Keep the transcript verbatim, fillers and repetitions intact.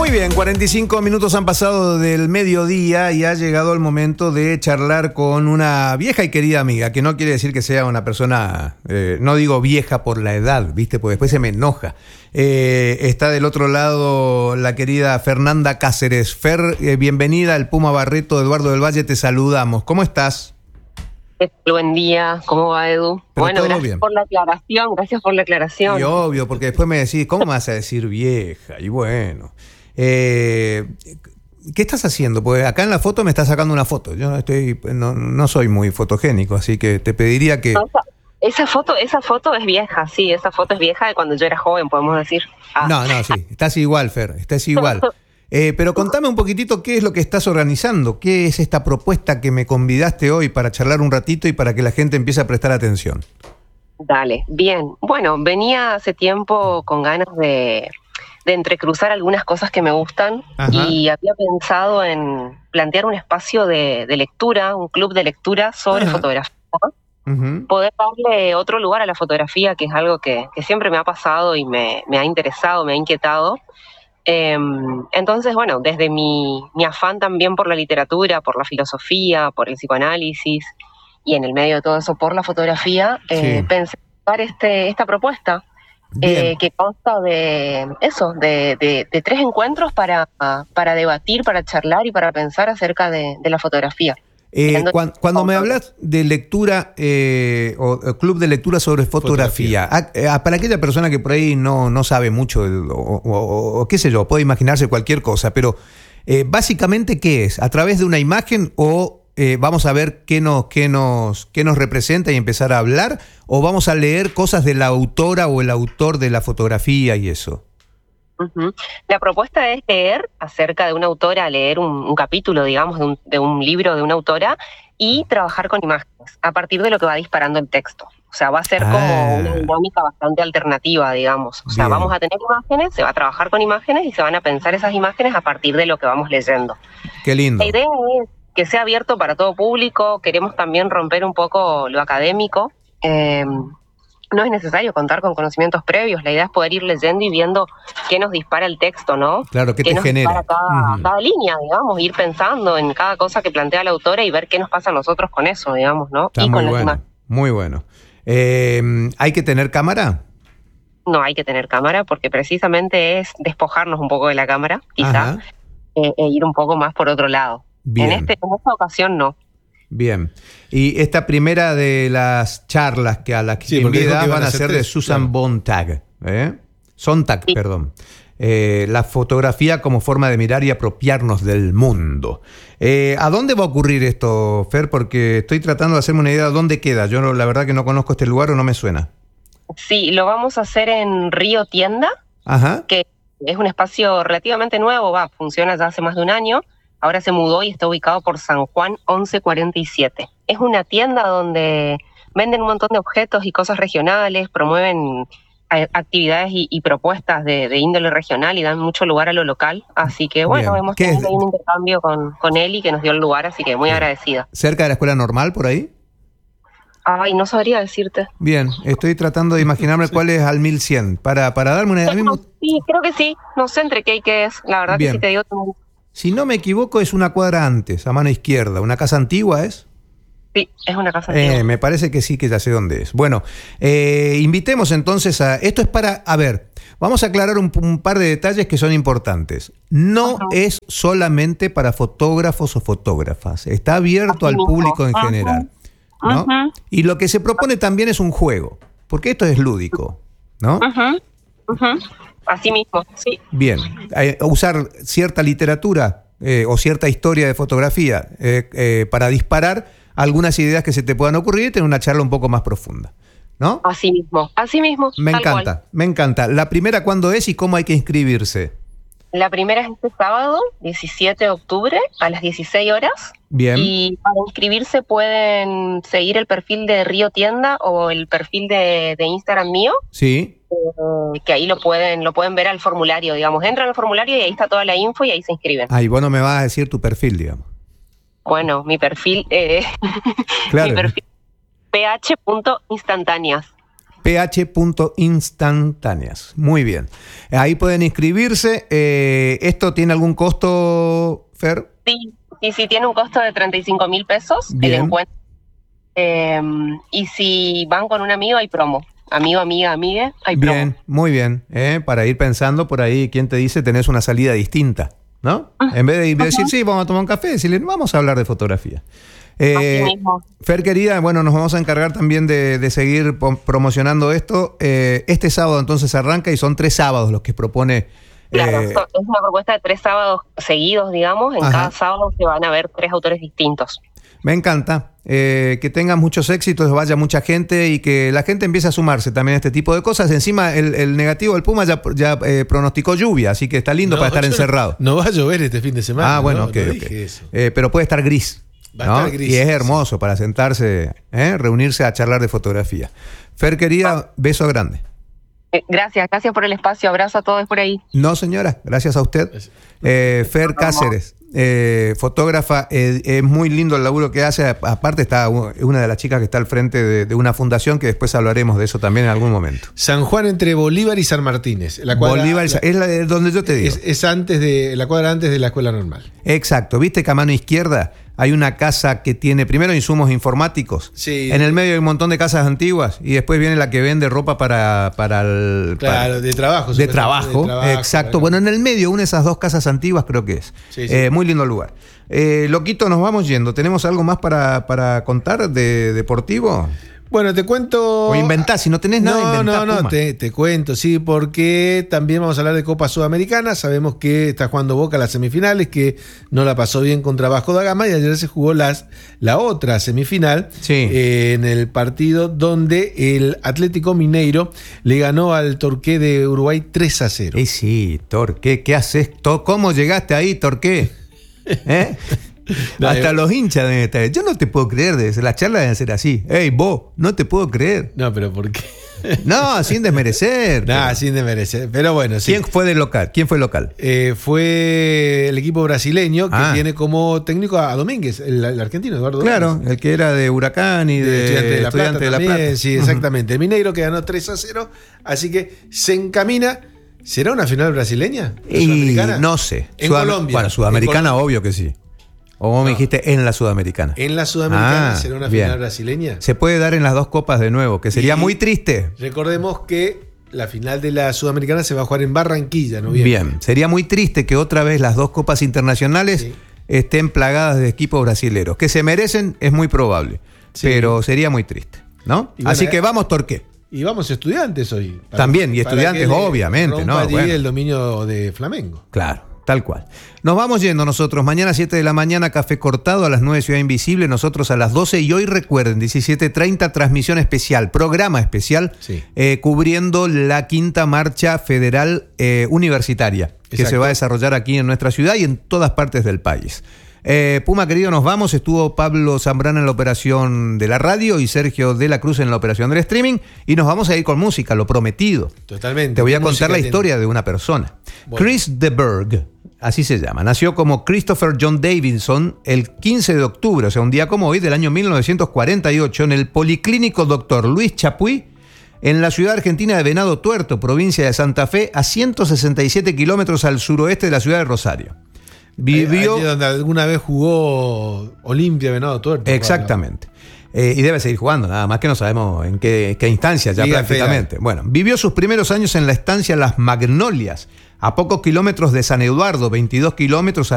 Muy bien, cuarenta y cinco minutos han pasado del mediodía y ha llegado el momento de charlar con una vieja y querida amiga, que no quiere decir que sea una persona, eh, no digo vieja por la edad, ¿viste? Porque después se me enoja. Eh, está del otro lado la querida Fernanda Cáceres. Fer, eh, bienvenida al Puma Barreto, Eduardo del Valle, te saludamos. ¿Cómo estás? Buen día, ¿cómo va, Edu? Pero bueno, gracias bien. por la aclaración, gracias por la aclaración. Y obvio, porque después me decís, ¿cómo me vas a decir vieja? Y bueno... Eh, ¿qué estás haciendo? Porque acá en la foto me estás sacando una foto. Yo no estoy, no, no soy muy fotogénico, así que te pediría que... No, esa, esa foto, esa foto es vieja, sí, esa foto es vieja de cuando yo era joven, podemos decir. Ah. No, no, sí, estás igual, Fer, estás igual. Eh, pero contame un poquitito qué es lo que estás organizando, qué es esta propuesta que me convidaste hoy para charlar un ratito y para que la gente empiece a prestar atención. Dale, bien. Bueno, venía hace tiempo con ganas de... de entrecruzar algunas cosas que me gustan. Ajá. Y había pensado en plantear un espacio de, de lectura, un club de lectura sobre Ajá. fotografía. Uh-huh. Poder darle otro lugar a la fotografía, que es algo que, que siempre me ha pasado y me, me ha interesado, me ha inquietado. Eh, entonces, bueno, desde mi, mi afán también por la literatura, por la filosofía, por el psicoanálisis y en el medio de todo eso por la fotografía, eh, sí. pensé en este, esta propuesta. Eh, que consta de eso, de, de, de tres encuentros para, para debatir, para charlar y para pensar acerca de, de la fotografía. Eh, cuando, cuando me hablas de lectura eh, o, o club de lectura sobre fotografía, fotografía. A, a, para aquella persona que por ahí no, no sabe mucho o, o, o qué sé yo, puede imaginarse cualquier cosa, pero eh, básicamente ¿qué es? ¿A través de una imagen o Eh, vamos a ver qué nos, qué, nos, qué nos representa y empezar a hablar? ¿O vamos a leer cosas de la autora o el autor de la fotografía y eso? Uh-huh. La propuesta es leer acerca de una autora, leer un, un capítulo, digamos, de un, de un libro de una autora y trabajar con imágenes a partir de lo que va disparando el texto. O sea, va a ser como ah. una dinámica bastante alternativa, digamos. O sea, Bien. vamos a tener imágenes, se va a trabajar con imágenes y se van a pensar esas imágenes a partir de lo que vamos leyendo. Qué lindo. La idea es que sea abierto para todo público. Queremos también romper un poco lo académico. Eh, no es necesario contar con conocimientos previos. La idea es poder ir leyendo y viendo qué nos dispara el texto, ¿no? Claro, qué, ¿Qué te nos genera. dispara cada, uh-huh. cada línea, digamos, ir pensando en cada cosa que plantea la autora y ver qué nos pasa a nosotros con eso, digamos, ¿no? Está y muy con bueno, las muy bueno. Eh, ¿Hay que tener cámara? No hay que tener cámara porque precisamente es despojarnos un poco de la cámara, quizás, eh, e ir un poco más por otro lado. Bien. En, este, en esta ocasión no. Bien. Y esta primera de las charlas que a las que sí, invita van a ser tres, de Susan claro. Sontag, ¿eh? Sontag, sí. perdón. Eh, la fotografía como forma de mirar y apropiarnos del mundo. Eh, ¿A dónde va a ocurrir esto, Fer? Porque estoy tratando de hacerme una idea de dónde queda. Yo no, la verdad que no conozco este lugar o no me suena. Sí, lo vamos a hacer en Río Tienda, Ajá. que es un espacio relativamente nuevo, va, funciona ya hace más de un año. Ahora se mudó y está ubicado por San Juan once cuarenta y siete. Es una tienda donde venden un montón de objetos y cosas regionales, promueven actividades y, y propuestas de, de índole regional y dan mucho lugar a lo local. Así que bueno, Bien. hemos tenido ahí un intercambio con, con Eli que nos dio el lugar, así que muy Bien. agradecida. ¿Cerca de la escuela normal por ahí? Ay, no sabría decirte. Bien, estoy tratando de imaginarme sí. cuál es al mil cien. Para, para darme una idea. Mismo... Sí, creo que sí. No sé entre qué y qué es. La verdad Bien. que si te digo... Si no me equivoco, es una cuadra antes, a mano izquierda. ¿Una casa antigua es? Sí, es una casa antigua. Eh, me parece que sí, que ya sé dónde es. Bueno, eh, invitemos entonces a... Esto es para... A ver, vamos a aclarar un, un par de detalles que son importantes. No uh-huh. es solamente para fotógrafos o fotógrafas. Está abierto Así al público mismo. en uh-huh. general. ¿no? Uh-huh. Y lo que se propone también es un juego, porque esto es lúdico, ¿no? Uh-huh. Uh-huh. Así mismo, sí. Bien, eh, usar cierta literatura eh, o cierta historia de fotografía eh, eh, para disparar algunas ideas que se te puedan ocurrir y tener una charla un poco más profunda, ¿no? Así mismo, así mismo. Me encanta, cual. me encanta. ¿La primera cuándo es y cómo hay que inscribirse? La primera es este sábado, diecisiete de octubre, a las dieciséis horas. Bien. Y para inscribirse pueden seguir el perfil de Río Tienda o el perfil de, de Instagram mío. Sí. Eh, que ahí lo pueden lo pueden ver al formulario, digamos. Entran al formulario y ahí está toda la info y ahí se inscriben. Ah, y vos no me vas a decir tu perfil, digamos. Bueno, mi perfil... Eh, claro. mi perfil ph punto instantáneas. ph.instantáneas. Muy bien. Ahí pueden inscribirse. Eh, ¿Esto tiene algún costo, Fer? Sí, sí, sí, tiene un costo de treinta y cinco mil pesos Bien. el encuentro. Eh, y si van con un amigo, hay promo. Amigo, amiga, amigue, hay promo. Bien, muy bien. ¿eh? Para ir pensando por ahí, ¿quién te dice tenés una salida distinta? ¿No? Uh-huh. En vez de uh-huh. decir, sí, vamos a tomar un café, decirle, vamos a hablar de fotografía. Eh, Fer, querida, bueno, nos vamos a encargar también de, de seguir promocionando esto. Eh, este sábado entonces arranca y son tres sábados los que propone. Claro, eh, es una propuesta de tres sábados seguidos, digamos. En Ajá. cada sábado se van a ver tres autores distintos. Me encanta. Eh, que tengan muchos éxitos, vaya mucha gente y que la gente empiece a sumarse también a este tipo de cosas. Encima, el, el negativo del Puma ya, ya eh, pronosticó lluvia, así que está lindo no, para estar encerrado. No va a llover este fin de semana. Ah, bueno, no, ok, no okay. Eh, pero puede estar gris. Va ¿no? a estar gris. Y es hermoso sí. para sentarse, ¿eh? reunirse a charlar de fotografía. Fer, querida, beso grande. Gracias, gracias por el espacio. Abrazo a todos por ahí. No, señora, gracias a usted. Eh, Fer Cáceres, eh, fotógrafa, eh, es muy lindo el laburo que hace. Aparte está una de las chicas que está al frente de, de una fundación que después hablaremos de eso también en algún momento. San Juan entre Bolívar y San Martínez. La cuadra, Bolívar la, es la de donde yo te digo. Es, es antes de la cuadra antes de la escuela normal. Exacto. ¿Viste que a mano izquierda hay una casa que tiene primero insumos informáticos? Sí. En el medio hay un montón de casas antiguas y después viene la que vende ropa para, para el... Claro, para, de trabajo. De trabajo, de trabajo, exacto. Claro. Bueno, en el medio, una de esas dos casas antiguas creo que es. Sí, sí. Eh, muy lindo lugar. Eh, Loquito, nos vamos yendo. ¿Tenemos algo más para, para contar de deportivo? Bueno, te cuento... O inventás, si no tenés nada, no, inventá, No, no, te, te cuento, sí, porque también vamos a hablar de Copa Sudamericana. Sabemos que está jugando Boca las semifinales, que no la pasó bien contra Vasco da Gama, y ayer se jugó las, la otra semifinal, sí. eh, en el partido donde el Atlético Mineiro le ganó al Torqué de Uruguay tres a cero. Eh, sí, Torqué, ¿qué haces? ¿Cómo llegaste ahí, Torqué? ¿Eh? No, hasta yo... los hinchas deben estar. Yo no te puedo creer, las charlas deben ser así. Ey, vos, no te puedo creer. No, pero ¿por qué? No, sin desmerecer. No, pero... sin desmerecer. Pero bueno, sí. ¿Quién fue del local? ¿Quién fue el local? Eh, fue el equipo brasileño que ah. tiene como técnico a Domínguez, el, el argentino, Eduardo. Claro, Domínguez. el que era de Huracán y de, de Estudiante de la Plata. De la Plata. Sí, exactamente. Uh-huh. El Mineiro que ganó tres a cero. Así que se encamina. ¿Será una final brasileña? Y sudamericana? No sé. En Sudam- Colombia. Bueno, sudamericana, en Colombia. obvio que sí. O vos no. me dijiste en la Sudamericana. En la Sudamericana ah, será una bien. final brasileña. Se puede dar en las dos copas de nuevo, que sería y muy triste. Recordemos que la final de la Sudamericana se va a jugar en Barranquilla, ¿no? Bien, bien. Sería muy triste que otra vez las dos copas internacionales sí. estén plagadas de equipos brasileros. Que se merecen, es muy probable. Sí. Pero sería muy triste, ¿no? Bueno, Así que vamos, Torqué. Y vamos estudiantes hoy. Para, También, y estudiantes, obviamente, ¿no? Allí bueno. el dominio de Flamengo. Claro. Tal cual. Nos vamos yendo nosotros. Mañana siete de la mañana, Café Cortado, a las nueve Ciudad Invisible, nosotros a las doce. Y hoy recuerden, diecisiete treinta, transmisión especial, programa especial, sí. eh, cubriendo la quinta marcha federal eh, universitaria, Exacto. que se va a desarrollar aquí en nuestra ciudad y en todas partes del país. Eh, Puma querido, nos vamos. Estuvo Pablo Zambrana en la operación de la radio y Sergio de la Cruz en la operación del streaming. Y nos vamos a ir con música, lo prometido. Totalmente. Te voy a contar la tiene? historia de una persona. Bueno. Chris de Burgh. Así se llama. Nació como Christopher John Davidson el quince de octubre, o sea, un día como hoy, del año mil novecientos cuarenta y ocho, en el Policlínico Doctor Luis Chapuy, en la ciudad argentina de Venado Tuerto, provincia de Santa Fe, a ciento sesenta y siete kilómetros al suroeste de la ciudad de Rosario. Vivió... Allí donde alguna vez jugó Olimpia Venado Tuerto. Exactamente. Eh, y debe seguir jugando, nada más que no sabemos en qué, qué instancia ya Liga prácticamente. Federal. Bueno, vivió sus primeros años en la estancia Las Magnolias, a pocos kilómetros de San Eduardo, veintidós kilómetros al